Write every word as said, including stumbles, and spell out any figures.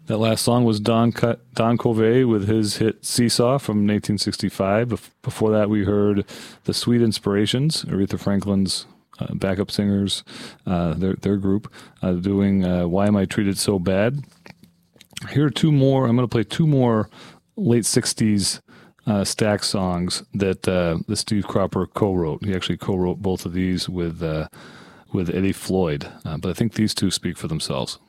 That last song was Don Co- Don Covey with his hit "Seesaw" from nineteen sixty-five. Bef- Before that, we heard the Sweet Inspirations, Aretha Franklin's uh, backup singers, uh, their their group, uh, doing uh, "Why Am I Treated So Bad." Here are two more. I'm going to play two more late sixties uh, Stax songs that uh, the Steve Cropper co-wrote. He actually co-wrote both of these with uh, with Eddie Floyd, uh, but I think these two speak for themselves.